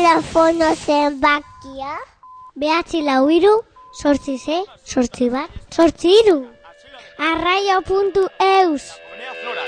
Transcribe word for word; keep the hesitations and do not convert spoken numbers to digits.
telefono zenbakia? Behatzi lau hiru, sortzi sei, sortzi bat, sortzi hiru. Arraio puntu eus.